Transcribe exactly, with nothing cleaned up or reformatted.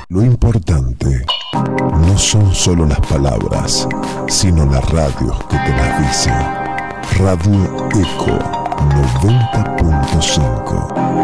Lo importante no son solo las palabras, sino las radios que te las dicen. Radio Eco noventa punto cinco.